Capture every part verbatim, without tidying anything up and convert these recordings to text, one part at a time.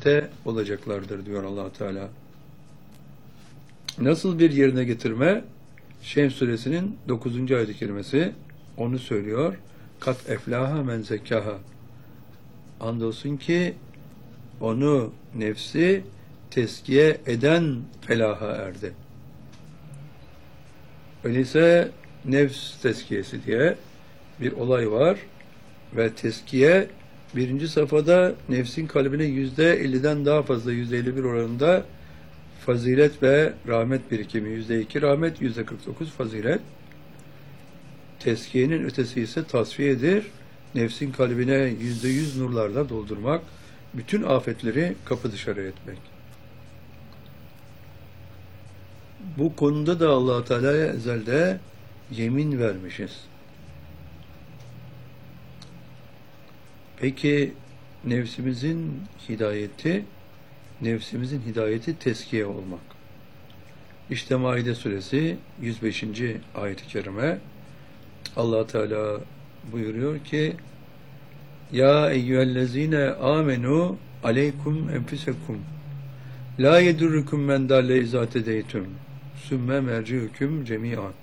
hidayette olacaklardır diyor Allah Teala. Nasıl bir yerine getirme? Şems suresinin dokuzuncu ayet-i kerimesi onu söylüyor. Kat eflaha men zekkaha. Andolsun ki onu, nefsi teskiye eden felaha erdi. Öyleyse nefs teskiyesi diye bir olay var ve teskiye birinci safhada nefsin kalbine yüzde elliden daha fazla, yüzde elli bir oranında fazilet ve rahmet birikimi, yüzde iki rahmet, yüzde kırk dokuz fazilet. Teskiyenin ötesi ise tasfiyedir. Nefsin kalbine yüzde yüz nurlarla doldurmak, bütün afetleri kapı dışarı etmek. Bu konuda da Allah Teala'ya ezelde yemin vermişiz. Peki nefsimizin hidayeti, nefsimizin hidayeti teskiye olmak. İşte Maide suresi yüz beşinci ayet-i kerime Allah Teala buyuruyor ki: Ya eyyühellezine amenu aleykum enfusekum la yedurrukum men dalle izâ tedeytüm sümme merci'üküm cemî'an.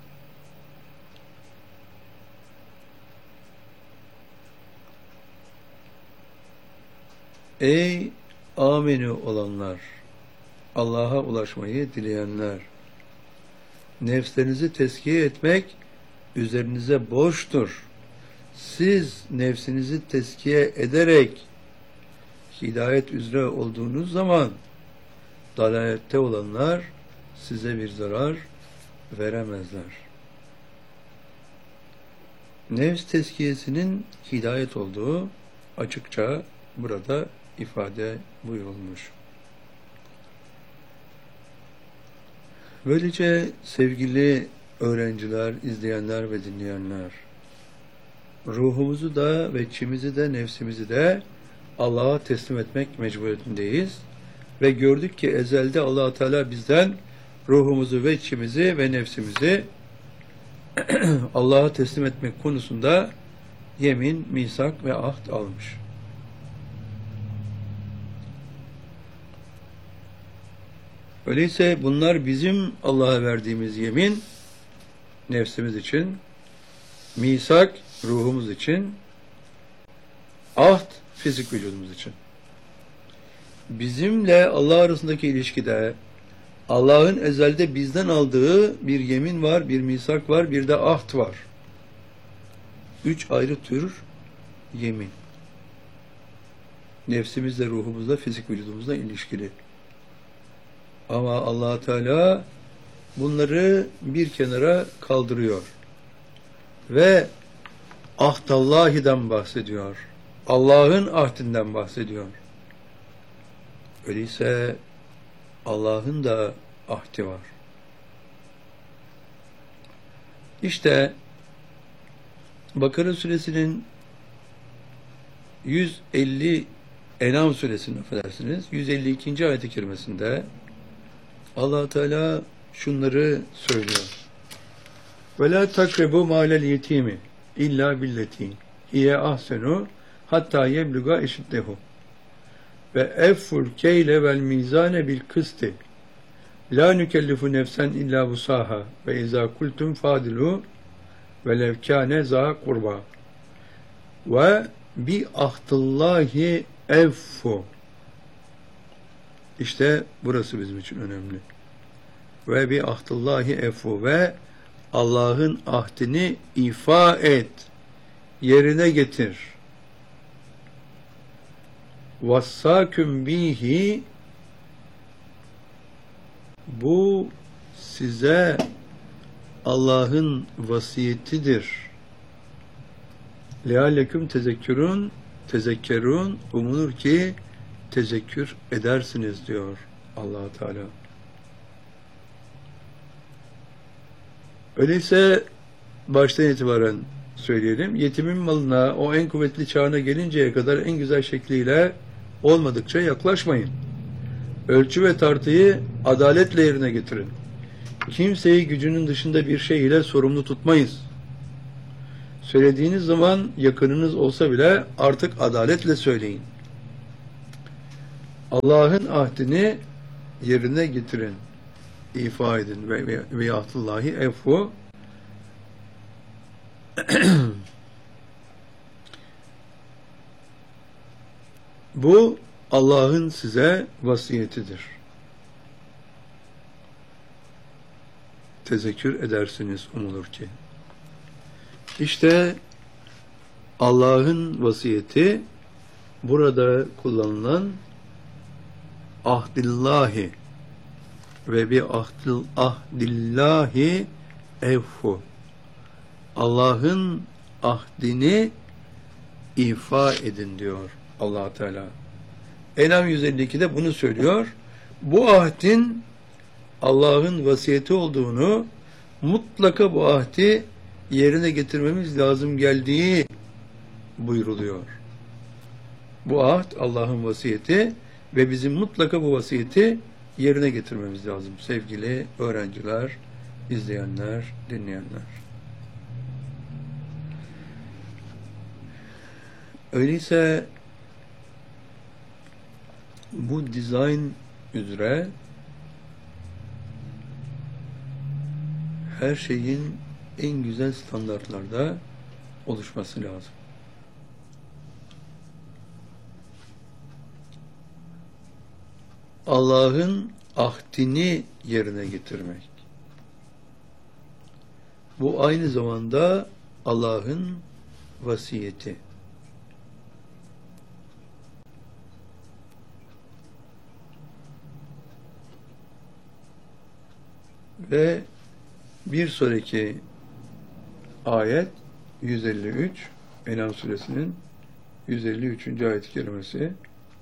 Ey amenü olanlar, Allah'a ulaşmayı dileyenler, nefslerinizi teskiye etmek üzerinize borçtur. Siz nefsinizi teskiye ederek hidayet üzere olduğunuz zaman dalalette olanlar size bir zarar veremezler. Nefs teskiyesinin hidayet olduğu açıkça burada ifade buyurulmuş. Böylece sevgili öğrenciler, izleyenler ve dinleyenler, ruhumuzu da ve içimizi de nefsimizi de Allah'a teslim etmek mecburiyetindeyiz. Ve gördük ki ezelde Allah Teala bizden ruhumuzu ve içimizi ve nefsimizi Allah'a teslim etmek konusunda yemin, misak ve ahd almış. Öyleyse bunlar bizim Allah'a verdiğimiz yemin, nefsimiz için, misak, ruhumuz için, ahd, fizik vücudumuz için. Bizimle Allah arasındaki ilişkide Allah'ın ezelde bizden aldığı bir yemin var, bir misak var, bir de ahd var. Üç ayrı tür yemin. Nefsimizle, ruhumuzla, fizik vücudumuzla ilişkili. Ama Allah Teala bunları bir kenara kaldırıyor. Ve ahdallahi'den bahsediyor. Allah'ın ahdinden bahsediyor. Öyleyse Allah'ın da ahdi var. İşte Bakara suresinin yüz elli En'am suresinin affedersiniz yüz elli ikinci ayet-i kerimesinde Allah Teala şunları söylüyor. Ve la takrebu mâlel yetîmi illa billeti hiye ahsenu hatta yebluga eşiddehu ve efful keyle vel mizane bil kısti la nükellifu nefsen illa vusaha ve izâ kultum fadilu ve lev kâne zâ kurba ve bi ahdillahi effu. İşte burası bizim için önemli. Ve bi ahdillahi effu ve Allah'ın ahdini ifa et, yerine getir. Vassâküm bihi, bu size Allah'ın vasiyetidir. Lealleküm tezekkürün, tezekkerun, umulur ki tezekkür edersiniz diyor Allah Teala. Öyleyse baştan itibaren söyleyelim. Yetimin malına o en kuvvetli çağına gelinceye kadar en güzel şekliyle olmadıkça yaklaşmayın. Ölçü ve tartıyı adaletle yerine getirin. Kimseyi gücünün dışında bir şey ile sorumlu tutmayız. Söylediğiniz zaman yakınınız olsa bile artık adaletle söyleyin. Allah'ın ahdini yerine getirin, ifa edin ve ve, ve ahdullahi efu. Bu Allah'ın size vasiyetidir. Tezekkür edersiniz umulur ki. İşte Allah'ın vasiyeti burada kullanılan ahdillahi ve bi ahdil ahdillahi evfu. Allah'ın ahdini ifa edin diyor Allah Teala. En'am yüz elli ikide bunu söylüyor. Bu ahdin Allah'ın vasiyeti olduğunu, mutlaka bu ahdi yerine getirmemiz lazım geldiği buyruluyor. Bu ahd Allah'ın vasiyeti ve bizim mutlaka bu vasiyeti yerine getirmemiz lazım sevgili öğrenciler, izleyenler, dinleyenler. Öyleyse bu dizayn üzere her şeyin en güzel standartlarda oluşması lazım. Allah'ın ahdini yerine getirmek. Bu aynı zamanda Allah'ın vasiyeti. Ve bir sonraki ayet yüz elli üç, En'am suresinin yüz elli üçüncü ayet-i kerimesi.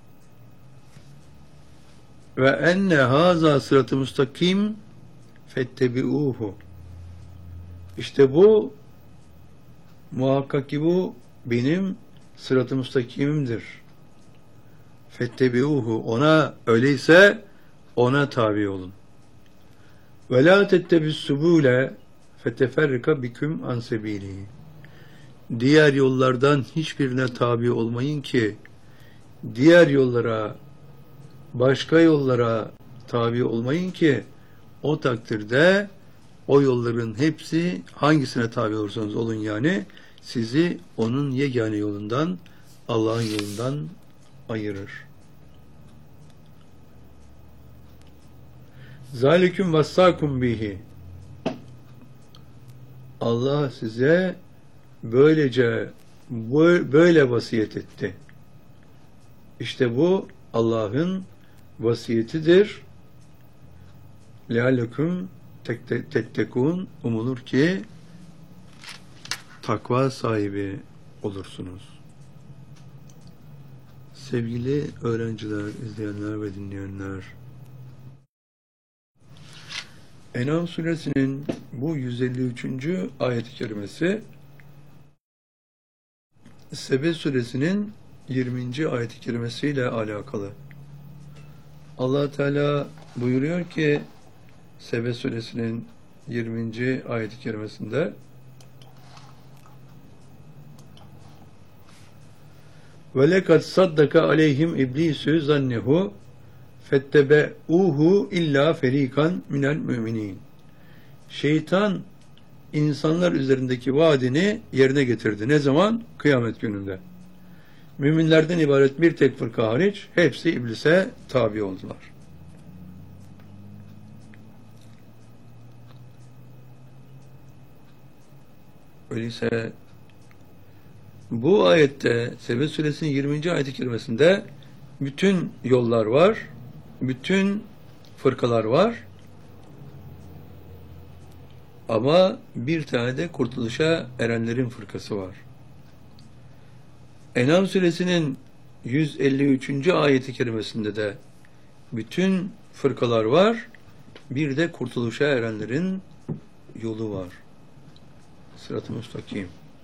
Ve enne haza sıratı mustakim fettebi'uhu. İşte bu muhakkak ki bu benim sıratı mustakimimdir. Fettebi'uhu. Ona öyleyse ona tabi olun. Ve la tettebissubule feteferrika biküm an sebilihi. Diğer yollardan hiçbirine tabi olmayın ki diğer yollara, başka yollara tabi olmayın ki o takdirde o yolların hepsi, hangisine tabi olursanız olun yani, sizi onun yegane yolundan, Allah'ın yolundan ayırır. Zâliküm vassâkum bihi. Allah size böylece böyle vasiyet etti. İşte bu Allah'ın vasiyetidir. لَعَلَّكُمْ tettekûn. Umulur ki takva sahibi olursunuz. Sevgili öğrenciler, izleyenler ve dinleyenler, En'am suresinin bu yüz elli üçüncü ayet-i kerimesi Sebe suresinin yirminci ayet-i kerimesiyle alakalı. Allah Teala buyuruyor ki Sebe suresinin yirminci ayet-i kerimesinde ve lekad saddaka aleyhim iblisu zannehu fettebe'uhu illa ferikan minel müminin. Şeytan insanlar üzerindeki vaadini yerine getirdi. Ne zaman? Kıyamet gününde. Müminlerden ibaret bir tek fırka hariç hepsi iblise tabi oldular. Öyleyse bu ayette Sebe suresinin yirminci ayet-i kerimesinde bütün yollar var, bütün fırkalar var ama bir tane de kurtuluşa erenlerin fırkası var. En'am suresinin yüz elli üçüncü ayet-i kerimesinde de bütün fırkalar var, bir de kurtuluşa erenlerin yolu var. Sırat-ı müstakim.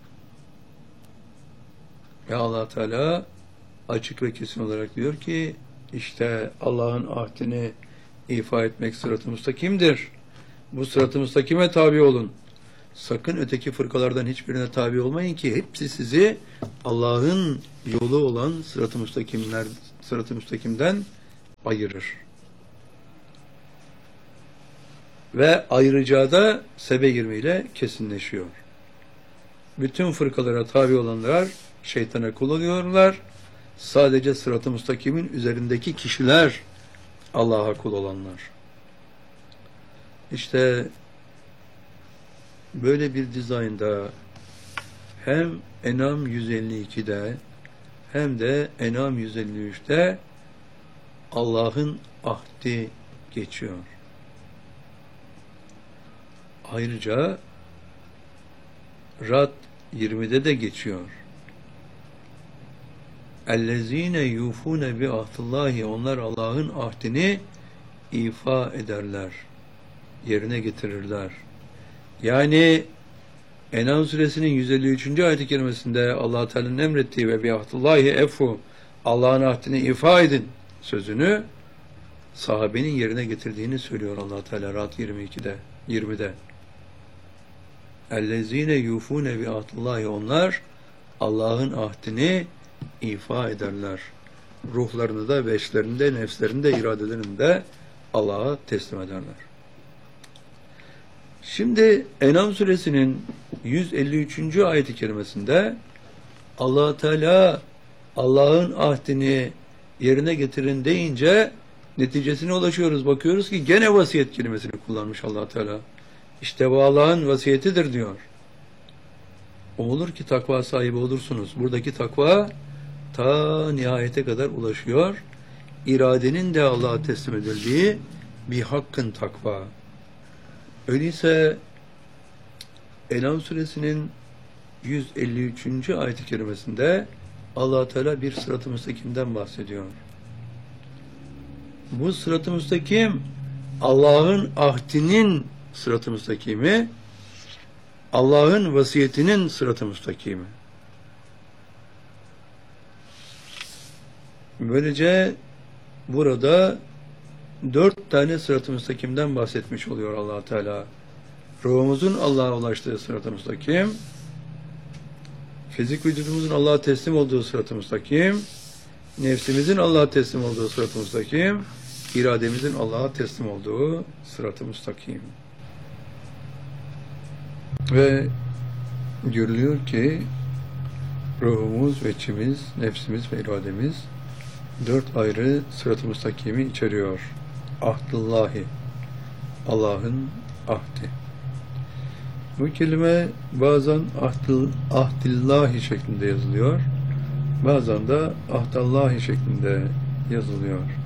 Ve Allah Teala açık ve kesin olarak diyor ki işte Allah'ın ahdini ifa etmek sırat-ı müstakimdir. Bu sırat-ı müstakime tabi olun. Sakın öteki fırkalardan hiçbirine tabi olmayın ki hepsi sizi Allah'ın yolu olan sırat-ı müstakimler, sırat-ı müstakimden ayırır. Ve ayıracağı da sebe girmeyle kesinleşiyor. Bütün fırkalara tabi olanlar şeytana kul oluyorlar. Sadece sırat-ı müstakimin üzerindeki kişiler Allah'a kul olanlar. İşte böyle bir dizaynda hem En'am yüz elli iki'de hem de En'am yüz elli üç'te Allah'ın ahdi geçiyor. Ayrıca Rad yirmi'de de geçiyor. اَلَّذ۪ينَ يُوفُونَ بِعَهْدِ onlar Allah'ın ahdini ifa ederler, yerine getirirler. Yani En'am suresinin yüz elli üçüncü ayet-i kerimesinde Allah-u Teala'nın emrettiği ve bi'ahdillahi efu Allah'ın ahdini ifa edin sözünü sahabenin yerine getirdiğini söylüyor Allah-u Teala Rad yirmi iki'de, yirmi'de. اَلَّذ۪ينَ يُوفُونَ بِعَهْدِ onlar Allah'ın ahdini ifa ederler. Ruhlarını da, beşlerini de, nefslerini de, iradelerini de Allah'a teslim ederler. Şimdi En'am suresinin yüz elli üçüncü ayet-i kerimesinde Allah Teala Allah'ın ahdini yerine getirin deyince neticesine ulaşıyoruz. Bakıyoruz ki gene vasiyet kelimesini kullanmış Allah Teala. İşte bu Allah'ın vasiyetidir diyor. O olur ki takva sahibi olursunuz. Buradaki takva ta nihayete kadar ulaşıyor. İradenin de Allah'a teslim edildiği bir hakkın takva. Öyleyse En'am suresinin yüz elli üçüncü ayet-i kerimesinde Allah Teala bir sırat-ı müstakimden bahsediyor. Bu sırat-ı müstakim Allah'ın ahdinin sırat-ı müstakimi, Allah'ın vasiyetinin sırat-ı müstakimi. Böylece burada dört tane sırat-ı müstakimden bahsetmiş oluyor Allah Teala. Ruhumuzun Allah'a ulaştığı sırat-ı müstakim, fizik vücudumuzun Allah'a teslim olduğu sırat-ı müstakim, nefsimizin Allah'a teslim olduğu sırat-ı müstakim, irademizin Allah'a teslim olduğu sırat-ı müstakim. Ve görülüyor ki ruhumuz ve içimiz, nefsimiz ve irademiz dört ayrı sırat-ı müstakimi içeriyor. Ahdullahi, Allah'ın ahdi. Bu kelime bazen ahdil, ahdillahi şeklinde yazılıyor, bazen de ahdallahi şeklinde yazılıyor.